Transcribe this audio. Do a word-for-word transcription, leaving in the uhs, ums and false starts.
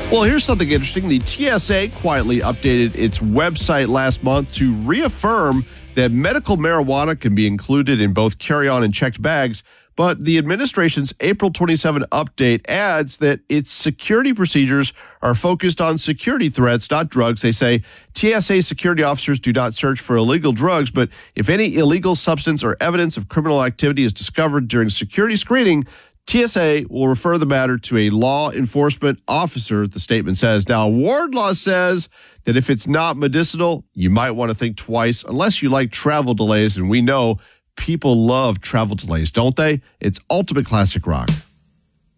Well, here's something interesting. The T S A quietly updated its website last month to reaffirm that medical marijuana can be included in both carry-on and checked bags. But the administration's April twenty-seventh update adds that its security procedures are focused on security threats, not drugs. They say T S A security officers do not search for illegal drugs, but if any illegal substance or evidence of criminal activity is discovered during security screening, T S A will refer the matter to a law enforcement officer, the statement says. Now, Wardlaw says that if it's not medicinal, you might want to think twice, unless you like travel delays, and we know people love travel delays, don't they? It's Ultimate Classic Rock.